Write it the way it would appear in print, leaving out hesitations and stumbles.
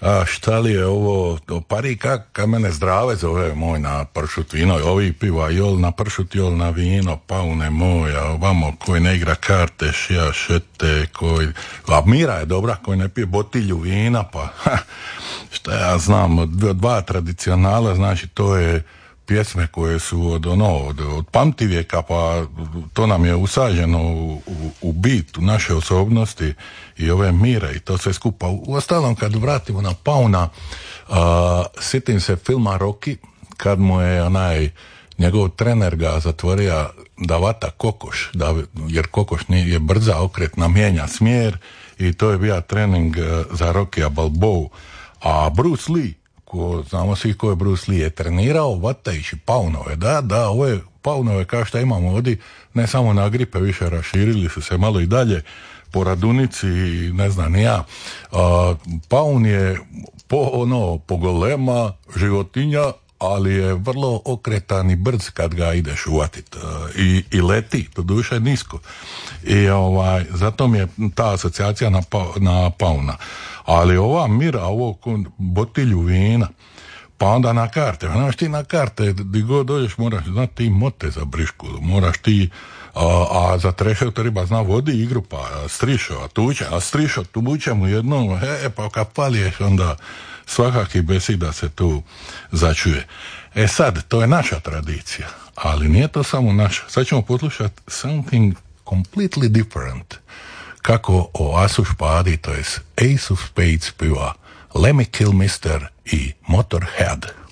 a šta li je ovo, pari kak mene zdrave zove moj na pršut vino, ovi piva jol na pršut, jol na vino, paune moja, ovamo koji ne igra karte, šija, šete, koji, a Mira je dobra, koji ne pije botilju vina, pa šta ja znam, dva tradicionala, znači to je pjesme koje su od pamtivijeka, pa to nam je usađeno u bit, u naše osobnosti i ove Mire i to sve skupa. Uostalom, kad vratimo na Pauna, sjetim se filma Rocky, kad mu je njegov trener ga zatvorio da vata kokoš, jer kokoš je brza, okretna, mijenja smjer i to je bio trening za Rockya Balboa. A Bruce Lee, znamo svi ko je Bruce Lee, je trenirao vatajući paunove, da, ove paunove kao što imamo ovdje, ne samo na gripe, više raširili su se malo i dalje, po radunici, ne znam ni ja. Paun je po golema životinja, ali je vrlo okretan i brz kad ga ideš uvatit. I leti, doduše nisko. I zato mi je ta asocijacija na Pauna. Ali ova Mira, ovo botilju vina, pa onda na karte. Znaš ti na karte, di god dođeš moraš znati ti mote za brišku, moraš ti, a za trešev treba zna vodi igru, pa strišo, strišo, tubuće mu jednom, pa kad paliješ, onda svakaki besida se tu začuje. Sad, to je naša tradicija, ali nije to samo naša. Sad ćemo poslušati something completely different. Kako o asu špadi, to je Ace of Spades piva Lemmy Kilmister i Motorhead.